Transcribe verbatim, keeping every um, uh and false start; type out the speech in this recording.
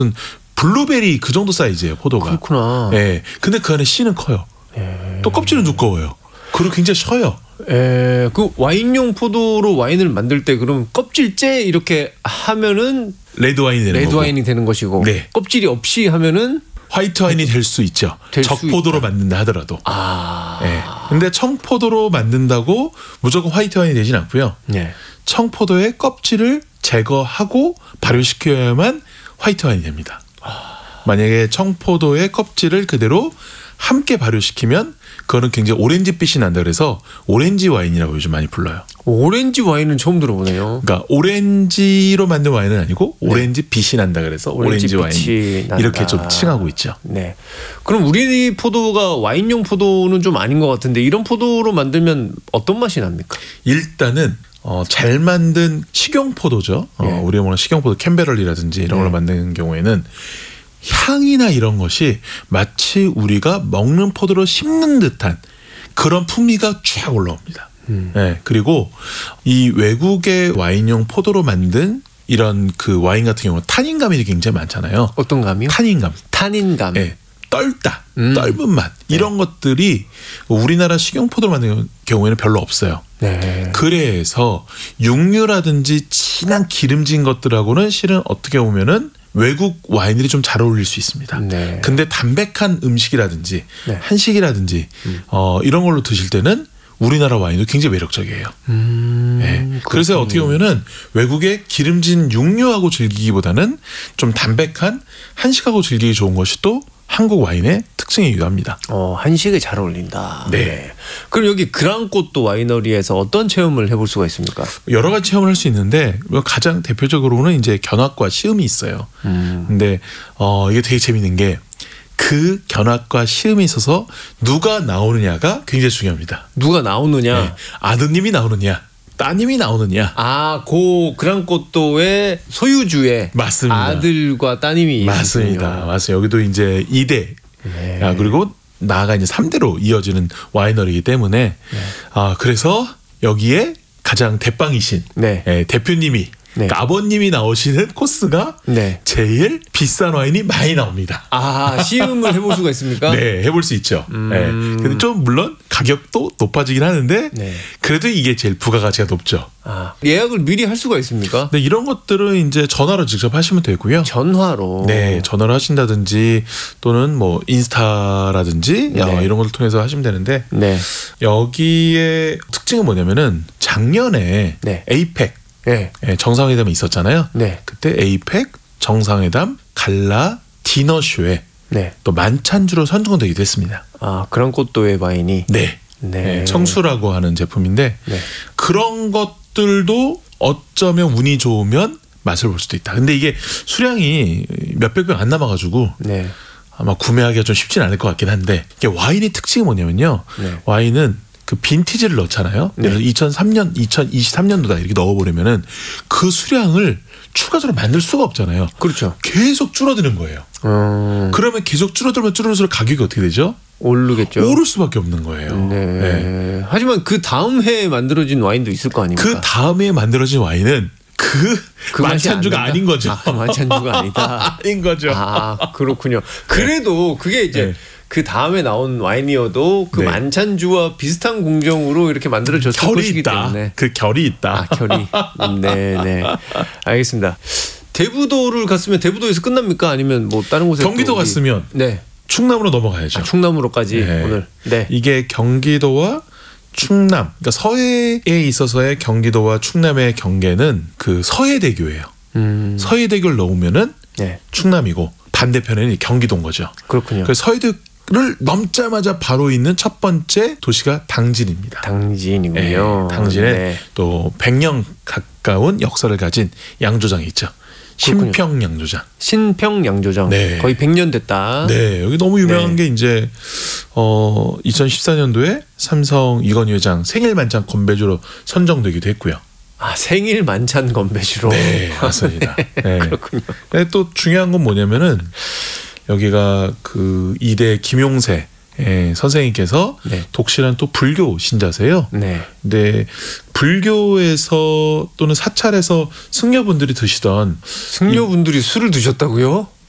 블루베리 그 정도 사이즈예요, 포도가. 그렇구나. 예. 근데 그 안에 씨는 커요. 예. 또 껍질은 두꺼워요. 그리고 굉장히 셔요. 예. 그 와인용 포도로 와인을 만들 때 그럼 껍질째 이렇게 하면은 레드 와인이 되는 레드 거고. 와인이 되는 것이고 네. 껍질이 없이 하면은 화이트 와인이 될 수 있죠. 될 수 적포도로 있다. 만든다 하더라도. 아. 예. 근데 청포도로 만든다고 무조건 화이트 와인이 되진 않고요. 네. 청포도의 껍질을 제거하고 발효시켜야만 화이트 와인이 됩니다. 만약에 청포도의 껍질을 그대로 함께 발효시키면 그거는 굉장히 오렌지빛이 난다 그래서 오렌지 와인이라고 요즘 많이 불러요. 오렌지 와인은 처음 들어보네요. 그러니까 오렌지로 만든 와인은 아니고 오렌지 빛이 난다 그래서 오렌지, 오렌지 빛이 와인 난다. 이렇게 좀 칭하고 있죠. 네. 그럼 우리 포도가 와인용 포도는 좀 아닌 것 같은데 이런 포도로 만들면 어떤 맛이 납니까? 일단은 어, 잘 만든 식용포도죠. 어, 예. 우리가 말하는 식용포도 캔베럴이라든지 이런 네. 걸 만드는 경우에는 향이나 이런 것이 마치 우리가 먹는 포도를 씹는 듯한 그런 풍미가 쫙 올라옵니다. 음. 네, 그리고 이 외국의 와인용 포도로 만든 이런 그 와인 같은 경우는 타닌감이 굉장히 많잖아요. 어떤 감이요? 타닌감. 타닌감. 네, 떨다, 음. 떫은 맛 이런 것들이 우리나라 식용포도로 만든 경우에는 별로 없어요. 네. 그래서 육류라든지 진한 기름진 것들하고는 실은 어떻게 보면은 외국 와인들이 좀 잘 어울릴 수 있습니다. 네. 근데 담백한 음식이라든지 네. 한식이라든지 음. 어, 이런 걸로 드실 때는 우리나라 와인도 굉장히 매력적이에요. 음. 네. 그래서 그렇군요. 어떻게 보면은 외국의 기름진 육류하고 즐기기보다는 좀 담백한 한식하고 즐기기 좋은 것이 또 한국 와인의 특징이기도 합니다. 어, 한식에 잘 어울린다. 네. 그럼 여기 그랑꽃도 와이너리에서 어떤 체험을 해볼 수가 있습니까? 여러 가지 체험을 할 수 있는데 가장 대표적으로는 이제 견학과 시음이 있어요. 음. 근데 어, 이게 되게 재밌는 게 그 견학과 시음에 있어서 누가 나오느냐가 굉장히 중요합니다. 누가 나오느냐? 네. 아드님이 나오느냐, 따님이 나오느냐. 아, 고 그랑꽃도의 소유주의 맞습니다. 아들과 따님이 맞습니다. 있군요. 맞습니다. 여기도 이제 이 대 네. 아, 그리고 나아가 이제 삼 대로 이어지는 와이너리이기 때문에 네. 아, 그래서 여기에 가장 대빵이신 네. 예, 대표님이 네. 그러니까 아버님이 나오시는 코스가 네. 제일 비싼 와인이 많이 나옵니다. 아, 시음을 해볼 수가 있습니까? 네, 해볼 수 있죠. 음. 네. 근데 좀 물론 가격도 높아지긴 하는데 네. 그래도 이게 제일 부가가치가 높죠. 아, 예약을 미리 할 수가 있습니까? 근데 이런 것들은 이제 전화로 직접 하시면 되고요. 전화로. 네, 전화로 하신다든지 또는 뭐 인스타라든지 네. 어, 이런 걸 통해서 하시면 되는데 네. 여기의 특징은 뭐냐면은 작년에 네. 에이펙 네. 예, 정상회담이 있었잖아요. 네. 그때 에이펙 정상회담 갈라 디너쇼에 네. 또 만찬주로 선정되기도 했습니다. 아, 그랑꽃도의 와인이. 네. 네. 네, 청수라고 하는 제품인데 네. 그런 것들도 어쩌면 운이 좋으면 맛을 볼 수도 있다. 근데 이게 수량이 몇백 병 안 남아가지고 네. 아마 구매하기가 좀 쉽진 않을 것 같긴 한데 이게 와인의 특징이 뭐냐면요. 네. 와인은 그 빈티지를 넣잖아요. 네. 그래서 이천삼 년, 이천이십삼 년도다 이렇게 넣어버리면은 그 수량을 추가적으로 만들 수가 없잖아요. 그렇죠. 계속 줄어드는 거예요. 음, 그러면 계속 줄어들면 줄어들수록 가격이 어떻게 되죠? 오르겠죠. 오를 수밖에 없는 거예요. 네. 네. 하지만 그 다음 해에 만들어진 와인도 있을 거 아닙니까? 그 다음에 만들어진 와인은 그, 그 맛이 만찬주가 안 난다? 아닌 거죠. 아, 그 만찬주가 아니다. 아닌 거죠. 아, 그렇군요. 그래도 그게 이제 네. 그 다음에 나온 와인이어도 그 네. 만찬주와 비슷한 공정으로 이렇게 만들어졌을 결이 것이기 있다. 때문에. 그 결이 있다. 아, 결이. 네, 네. 알겠습니다. 대부도를 갔으면 대부도에서 끝납니까? 아니면 뭐 다른 곳에 경기도 또 어디- 갔으면 네. 충남으로 넘어가야죠. 아, 충남으로까지 네. 오늘. 네. 이게 경기도와 충남, 그러니까 서해에 있어서의 경기도와 충남의 경계는 그 서해대교예요. 음. 서해대교를 넘으면은 네. 충남이고 반대편에는 경기도인 거죠. 그렇군요. 그래서 서해대교를 넘자마자 바로 있는 첫 번째 도시가 당진입니다. 당진이군요. 네, 당진에 네. 또 백 년 가까운 역사를 가진 양조장이 있죠. 그렇군요. 신평 양조장. 신평 양조장. 네. 거의 백 년 됐다. 네, 여기 너무 유명한 네. 게 이제 어 이천십사 년도에 삼성 이건희 회장 생일 만찬 건배주로 선정되기도 했고요. 아, 생일 만찬 건배주로. 네, 맞습니다. 네. 그렇군요. 네, 또 중요한 건 뭐냐면은 여기가 그 이대 김용세 예, 선생님께서 네. 독실한 또 불교 신자세요. 네. 근데 불교에서 또는 사찰에서 승려분들이 드시던 승려분들이 술을 드셨다고요?